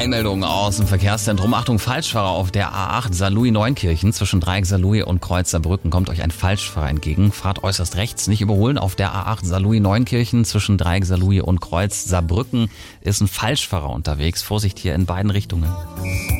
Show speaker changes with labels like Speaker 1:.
Speaker 1: Einmeldung aus dem Verkehrszentrum. Achtung, Falschfahrer auf der A8 Saarlouis-Neunkirchen. Zwischen Dreieck Saarlouis und Kreuz Saarbrücken kommt euch ein Falschfahrer entgegen. Fahrt äußerst rechts, nicht überholen. Auf der A8 Saarlouis-Neunkirchen zwischen Dreieck Saarlouis und Kreuz Saarbrücken ist ein Falschfahrer unterwegs. Vorsicht hier in beiden Richtungen.